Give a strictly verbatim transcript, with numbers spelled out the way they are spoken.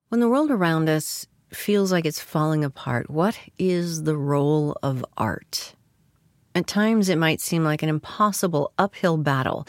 When the world around us feels like it's falling apart, what is the role of art? At times, it might seem like an impossible uphill battle